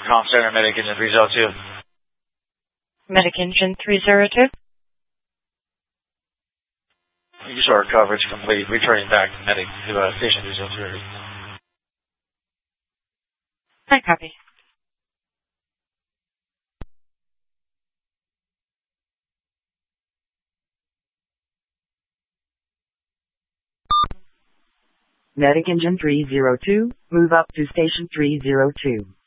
Comm Center, Medic Engine 302. Medic Engine 302. Use our coverage complete. Returning back to Medic to Station 302. I copy. Medic Engine 302, move up to Station 302.